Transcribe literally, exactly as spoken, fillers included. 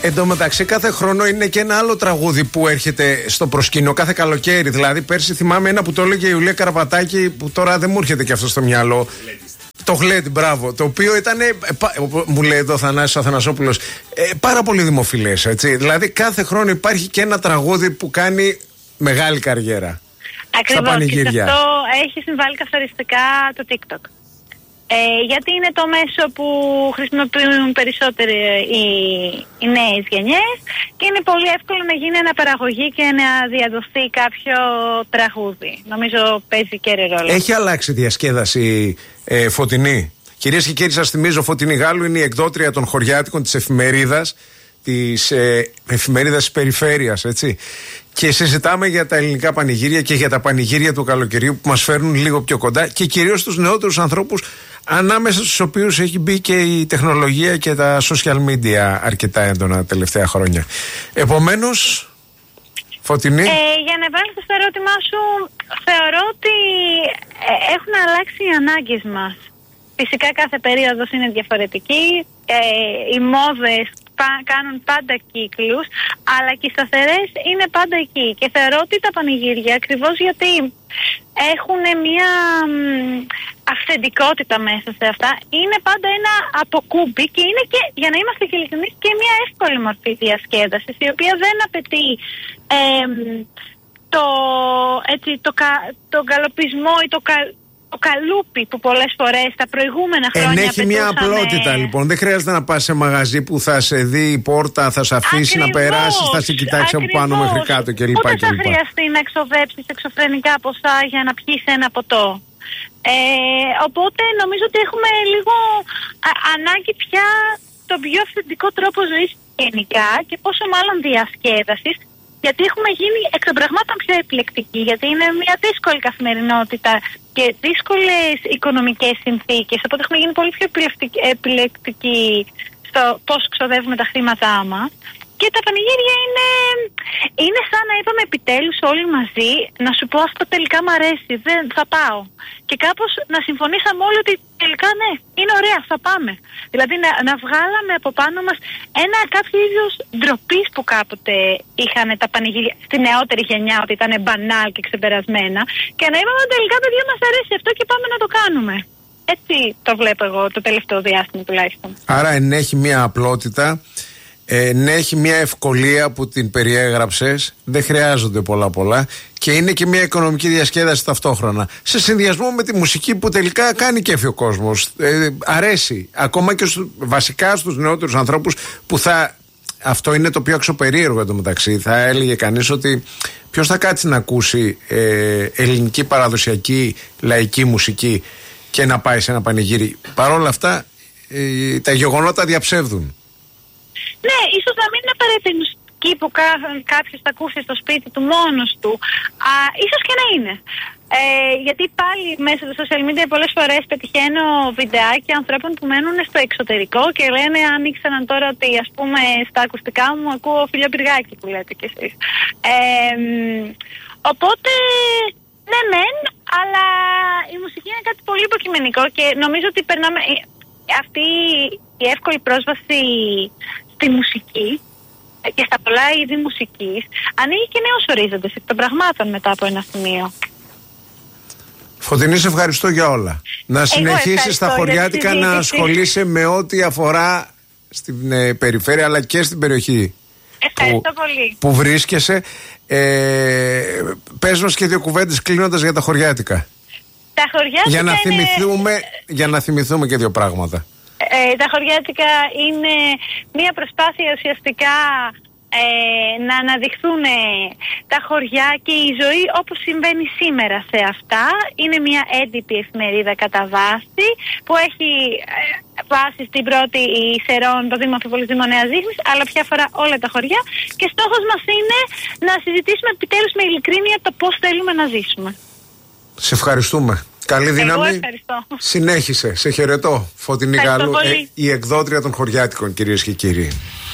Εν τω μεταξύ, κάθε χρόνο είναι και ένα άλλο τραγούδι που έρχεται στο προσκήνιο, κάθε καλοκαίρι. Δηλαδή, πέρσι θυμάμαι ένα που το έλεγε η Ιουλία Καραπατάκη, που τώρα δεν μου έρχεται και αυτό στο μυαλό. Το Γλέντι, μπράβο. Το οποίο ήταν, ε, μου λέει εδώ ο Θανάσης Αθανασόπουλος, ε, πάρα πολύ δημοφιλές, έτσι. Δηλαδή, κάθε χρόνο υπάρχει και ένα τραγούδι που κάνει μεγάλη καριέρα. Ακριβώς. Και σε αυτό έχει συμβάλει καθοριστικά το TikTok. Ε, γιατί είναι το μέσο που χρησιμοποιούν περισσότερο οι, οι νέες γενιές και είναι πολύ εύκολο να γίνει αναπαραγωγή και να διαδοθεί κάποιο τραγούδι. Νομίζω παίζει και ρόλο. Έχει αλλάξει διασκέδαση, ε, Φωτεινή. Κυρίες και κύριοι, σας θυμίζω, Φωτεινή Γάλλου είναι η εκδότρια των χωριάτικων της εφημερίδας, της ε, εφημερίδας της περιφέρειας, έτσι. Και συζητάμε για τα ελληνικά πανηγύρια και για τα πανηγύρια του καλοκαιριού που μας φέρνουν λίγο πιο κοντά και κυρίως τους νεότερους ανθρώπους, ανάμεσα στους οποίους έχει μπει και η τεχνολογία και τα social media αρκετά έντονα τα τελευταία χρόνια. Επομένως, Φωτεινή. Ε, για να βάλεις στο ερώτημά σου, θεωρώ ότι ε, έχουν αλλάξει οι ανάγκες μας. Φυσικά κάθε περίοδος είναι διαφορετική, ε, οι μόδες κάνουν πάντα κύκλους, αλλά και οι σταθερές είναι πάντα εκεί. Και θεωρώ ότι τα πανηγύρια, ακριβώς γιατί έχουν μια αυθεντικότητα μέσα σε αυτά, είναι πάντα ένα αποκούμπι και είναι και, για να είμαστε και ειλικρινείς, και μια εύκολη μορφή διασκέδασης, η οποία δεν απαιτεί ε, το, έτσι, το, το γκαλοπισμό ή το κα, το καλούπι που πολλές φορές τα προηγούμενα χρόνια ενέχει μια απλότητα, λοιπόν. Δεν χρειάζεται να πας σε μαγαζί που θα σε δει η πόρτα, θα σε αφήσει ακριβώς, να περάσεις, θα σε κοιτάξει από πάνω μέχρι κάτω κλπ. Ούτε θα χρειαστεί να εξοδέψεις εξωφρενικά ποσά για να πιείς ένα ποτό. Ε, οπότε νομίζω ότι έχουμε λίγο α, ανάγκη πια τον πιο αυθεντικό τρόπο ζωής γενικά και πόσο μάλλον διασκέδασης, γιατί έχουμε γίνει εκ των πραγμάτων πιο επιλεκτικοί, γιατί είναι μια δύσκολη καθημερινότητα και δύσκολες οικονομικές συνθήκες, οπότε έχουμε γίνει πολύ πιο επιλεκτικοί στο πώς ξοδεύουμε τα χρήματά μας. Και τα πανηγύρια είναι, είναι σαν να είπαμε επιτέλους όλοι μαζί, να σου πω αυτό τελικά μ' αρέσει, δεν θα πάω. Και κάπως να συμφωνήσαμε όλοι ότι τελικά ναι, είναι ωραία, θα πάμε. Δηλαδή να, να βγάλαμε από πάνω μας ένα κάποιο είδος ντροπής που κάποτε είχαν τα πανηγύρια στη νεότερη γενιά, ότι ήταν μπανάλ και ξεπερασμένα, και να είπαμε τελικά παιδιά μας αρέσει αυτό και πάμε να το κάνουμε. Έτσι το βλέπω εγώ το τελευταίο διάστημα τουλάχιστον. Άρα ενέχει μια απλότητα. Ε, ναι, έχει μια ευκολία που την περιέγραψες, δεν χρειάζονται πολλά πολλά και είναι και μια οικονομική διασκέδαση ταυτόχρονα. Σε συνδυασμό με τη μουσική που τελικά κάνει κέφι ο κόσμος. Ε, αρέσει. Ακόμα και στους, βασικά στους νεότερους ανθρώπους που θα. Αυτό είναι το πιο αξιοπερίεργο εντωμεταξύ. Θα έλεγε κανείς ότι ποιος θα κάτσει να ακούσει ε, ελληνική παραδοσιακή λαϊκή μουσική και να πάει σε ένα πανηγύρι. Παρ' όλα αυτά ε, τα γεγονότα διαψεύδουν. Ναι, ίσως να μην είναι απαραίτητα η μουσική που κάποιος θα ακούσει στο σπίτι του μόνος του. Α, ίσως και να είναι. Ε, γιατί πάλι μέσα στα social media πολλές φορές πετυχαίνω βιντεάκια ανθρώπων που μένουν στο εξωτερικό και λένε αν ήξεραν τώρα ότι ας πούμε στα ακουστικά μου ακούω φιλιοπυργάκι που λέτε κι εσείς. Ε, οπότε ναι μεν, αλλά η μουσική είναι κάτι πολύ υποκειμενικό και νομίζω ότι περνάμε αυτή η εύκολη πρόσβαση στη μουσική και στα πολλά είδη μουσικής ανοίγει και νέους ορίζοντες εκ των πραγμάτων μετά από ένα σημείο. Φωτεινή, σε ευχαριστώ για όλα. Να συνεχίσεις στα χωριάτικα να ασχολείσαι με ό,τι αφορά στην ε, περιφέρεια αλλά και στην περιοχή που, πολύ. που βρίσκεσαι. Ε, πες μας και δύο κουβέντες κλείνοντας για τα χωριάτικα. Τα χωριάτικα για να, είναι... θυμηθούμε, για να θυμηθούμε και δύο πράγματα. Ε, τα χωριάτικα είναι μια προσπάθεια ουσιαστικά ε, να αναδειχθούν τα χωριά και η ζωή όπως συμβαίνει σήμερα σε αυτά. Είναι μια έντυπη εφημερίδα κατά βάση που έχει ε, βάση στην πρώτη Σερών, το Δήμο Αμφιβολής Δήμο Νέας Ζήχνης, αλλά πια αφορά όλα τα χωριά και στόχος μας είναι να συζητήσουμε επιτέλους με ειλικρίνεια το πώς θέλουμε να ζήσουμε. Σε ευχαριστούμε. Καλή δύναμη. Συνέχισε. Σε χαιρετώ. Φωτεινή Γάλλου, ε, η εκδότρια των χωριάτικων, κυρίες και κύριοι.